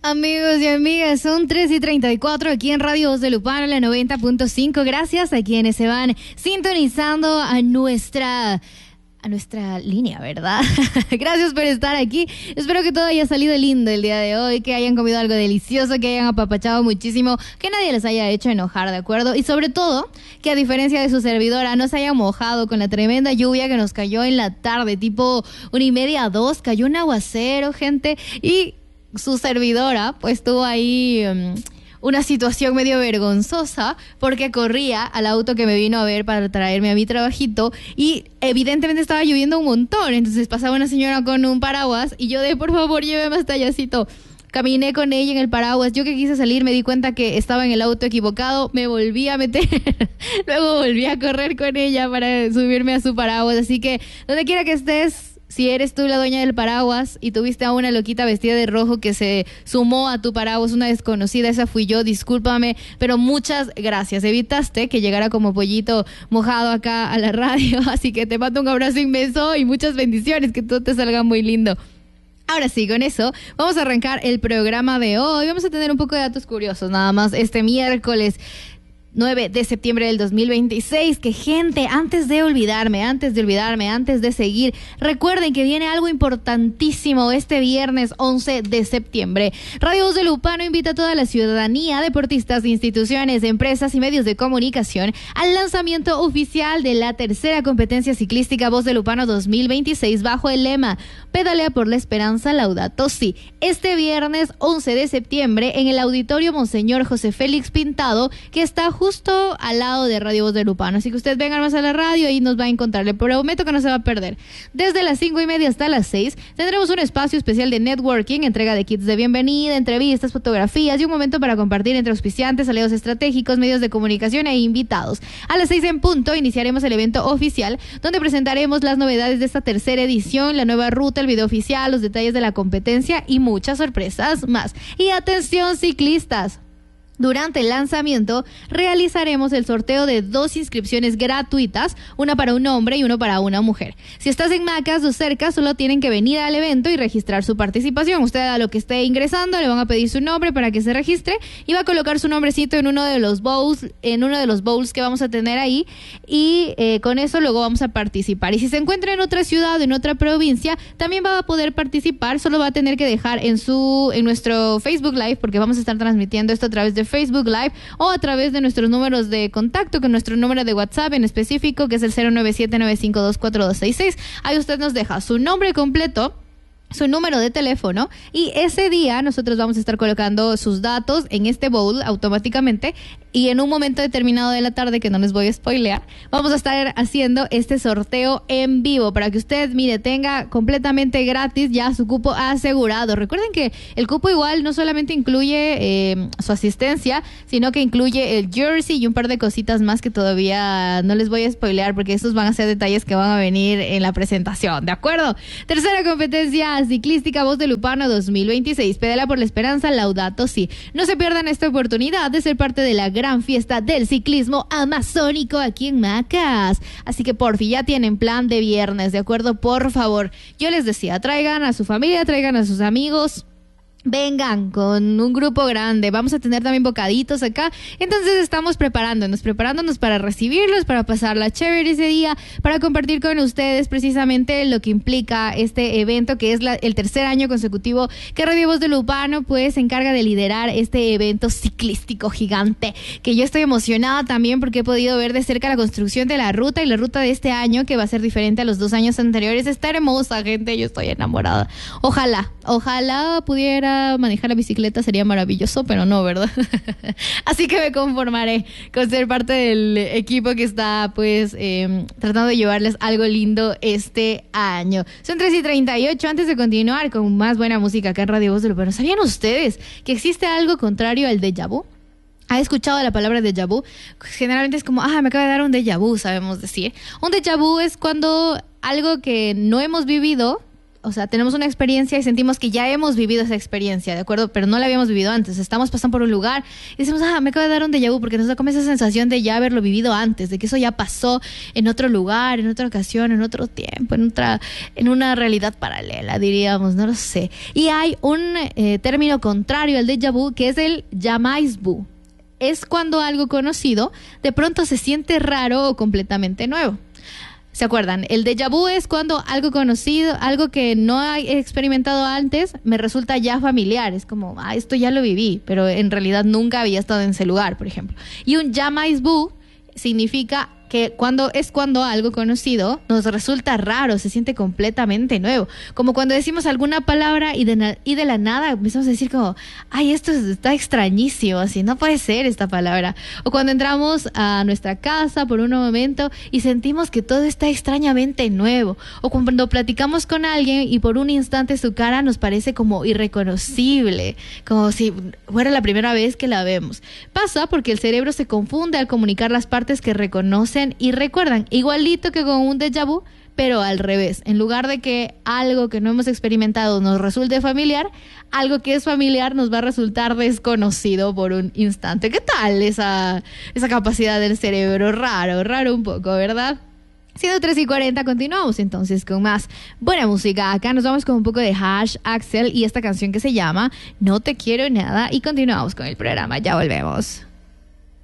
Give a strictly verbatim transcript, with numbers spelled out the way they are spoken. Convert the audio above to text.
Amigos y amigas, son tres y treinta y cuatro aquí en Radio Voz de Lupano, la noventa punto cinco. Gracias a quienes se van sintonizando a nuestra... a nuestra línea, ¿verdad? Gracias por estar aquí. Espero que todo haya salido lindo el día de hoy, que hayan comido algo delicioso, que hayan apapachado muchísimo, que nadie les haya hecho enojar, ¿de acuerdo? Y sobre todo, que a diferencia de su servidora, no se haya mojado con la tremenda lluvia que nos cayó en la tarde, tipo una y media a dos, cayó un aguacero, gente, y su servidora, pues tuvo ahí... Um, una situación medio vergonzosa porque corría al auto que me vino a ver para traerme a mi trabajito y evidentemente estaba lloviendo un montón, entonces pasaba una señora con un paraguas y yo de por favor lléveme hasta allácito. Caminé con ella en el paraguas, yo que quise salir me di cuenta que estaba en el auto equivocado, me volví a meter, luego volví a correr con ella para subirme a su paraguas, así que donde quiera que estés, si eres tú la dueña del paraguas y tuviste a una loquita vestida de rojo que se sumó a tu paraguas, una desconocida, esa fui yo, discúlpame, pero muchas gracias. Evitaste que llegara como pollito mojado acá a la radio, así que te mando un abrazo inmenso y muchas bendiciones, que todo te salga muy lindo. Ahora sí, con eso vamos a arrancar el programa de hoy. Vamos a tener un poco de datos curiosos nada más este miércoles nueve de septiembre del dos mil veintiséis, que gente, antes de olvidarme, antes de olvidarme, antes de seguir, recuerden que viene algo importantísimo este viernes once de septiembre. Radio Voz de Lupano invita a toda la ciudadanía, deportistas, instituciones, empresas y medios de comunicación al lanzamiento oficial de la tercera competencia ciclística Voz de Lupano dos mil veintiséis bajo el lema Pedalea por la Esperanza, Laudato Si. Este viernes once de septiembre en el Auditorio Monseñor José Félix Pintado, que está justo justo al lado de Radio Voz de Lupano, así que ustedes vengan más a la radio y nos va a encontrar, le prometo que no se va a perder. Desde las cinco y media hasta las seis tendremos un espacio especial de networking, entrega de kits de bienvenida, entrevistas, fotografías y un momento para compartir entre auspiciantes, aliados estratégicos, medios de comunicación e invitados. A las seis en punto iniciaremos el evento oficial, donde presentaremos las novedades de esta tercera edición, la nueva ruta, el video oficial, los detalles de la competencia y muchas sorpresas más. Y atención ciclistas, durante el lanzamiento realizaremos el sorteo de dos inscripciones gratuitas, una para un hombre y uno para una mujer. Si estás en Macas o cerca, solo tienen que venir al evento y registrar su participación. Usted a lo que esté ingresando le van a pedir su nombre para que se registre y va a colocar su nombrecito en uno de los bowls, en uno de los bowls que vamos a tener ahí y eh, con eso luego vamos a participar. Y si se encuentra en otra ciudad o en otra provincia, también va a poder participar, solo va a tener que dejar en su en nuestro Facebook Live, porque vamos a estar transmitiendo esto a través de Facebook Live o a través de nuestros números de contacto, con nuestro número de WhatsApp en específico, que es el cero nueve siete nueve cinco dos cuatro dos seis seis. Ahí usted nos deja su nombre completo, su número de teléfono y ese día nosotros vamos a estar colocando sus datos en este bowl automáticamente y en un momento determinado de la tarde, que no les voy a spoilear, vamos a estar haciendo este sorteo en vivo para que usted, mire, tenga completamente gratis ya su cupo asegurado. Recuerden que el cupo igual no solamente incluye eh, su asistencia, sino que incluye el jersey y un par de cositas más que todavía no les voy a spoilear porque estos van a ser detalles que van a venir en la presentación, ¿de acuerdo? Tercera competencia ciclística Voz de Lupano dos mil veintiséis, Pedala por la Esperanza, Laudato Si. No se pierdan esta oportunidad de ser parte de la gran fiesta del ciclismo amazónico aquí en Macas. Así que por fin ya tienen plan de viernes, ¿de acuerdo? Por favor, yo les decía, traigan a su familia, traigan a sus amigos. Vengan con un grupo grande, vamos a tener también bocaditos acá, entonces estamos preparándonos, preparándonos para recibirlos, para pasarla chévere ese día, para compartir con ustedes precisamente lo que implica este evento, que es la, el tercer año consecutivo que Radio Voz de Lupano pues se encarga de liderar este evento ciclístico gigante, que yo estoy emocionada también porque he podido ver de cerca la construcción de la ruta, y la ruta de este año, que va a ser diferente a los dos años anteriores, está hermosa, gente, yo estoy enamorada. Ojalá, ojalá pudiera manejar la bicicleta, sería maravilloso, pero no, ¿verdad? Así que me conformaré con ser parte del equipo que está pues eh, tratando de llevarles algo lindo este año. Son tres y treinta y ocho. Antes de continuar con más buena música acá en Radio Voz de Lupano, ¿sabían ustedes que existe algo contrario al déjà vu? ¿Ha escuchado la palabra déjà vu? Generalmente es como, ah, me acaba de dar un déjà vu, sabemos decir. Un déjà vu es cuando algo que no hemos vivido o sea, tenemos una experiencia y sentimos que ya hemos vivido esa experiencia, ¿de acuerdo? Pero no la habíamos vivido antes. Estamos pasando por un lugar y decimos, ah, me acaba de dar un déjà vu, porque nos da como esa sensación de ya haberlo vivido antes, de que eso ya pasó en otro lugar, en otra ocasión, en otro tiempo, en otra, en una realidad paralela, diríamos, no lo sé. Y hay un eh, término contrario al déjà vu, que es el jamais vu. Es cuando algo conocido de pronto se siente raro o completamente nuevo. ¿Se acuerdan? El déjà vu es cuando algo conocido, algo que no he experimentado antes, me resulta ya familiar. Es como, ah, esto ya lo viví, pero en realidad nunca había estado en ese lugar, por ejemplo. Y un jamais vu significa que cuando es cuando algo conocido nos resulta raro, se siente completamente nuevo. Como cuando decimos alguna palabra y de, na- y de la nada empezamos a decir como, ay, esto está extrañísimo, así, no puede ser esta palabra. O cuando entramos a nuestra casa por un momento y sentimos que todo está extrañamente nuevo. O cuando platicamos con alguien y por un instante su cara nos parece como irreconocible, como si fuera la primera vez que la vemos. Pasa porque el cerebro se confunde al comunicar las partes que reconocen y recuerdan, igualito que con un déjà vu, pero al revés. En lugar de que algo que no hemos experimentado nos resulte familiar, algo que es familiar nos va a resultar desconocido por un instante. ¿Qué tal esa, esa capacidad del cerebro? Raro, raro un poco, ¿verdad? Siendo tres y cuarenta, continuamos entonces con más buena música. Acá nos vamos con un poco de Hash, Axel y esta canción que se llama No Te Quiero Nada, y continuamos con el programa. Ya volvemos.